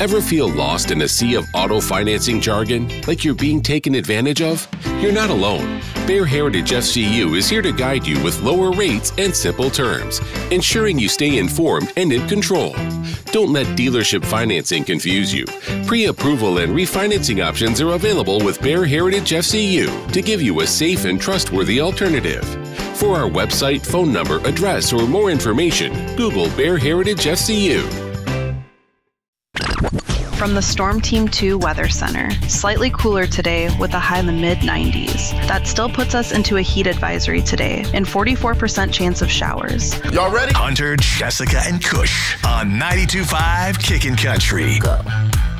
Ever feel lost in a sea of auto financing jargon, like you're being taken advantage of? You're not alone. Bear Heritage FCU is here to guide you with lower rates and simple terms, ensuring you stay informed and in control. Don't let dealership financing confuse you. Pre-approval and refinancing options are available with Bear Heritage FCU to give you a safe and trustworthy alternative. For our website, phone number, address, or more information, Google Bear Heritage FCU. From the Storm Team 2 Weather Center, slightly cooler today with a high in the mid-90s. That still puts us into a heat advisory today and 44% chance of showers. Y'all ready? Hunter, Jessica, and Kush on 92.5 Kickin' Country. Go.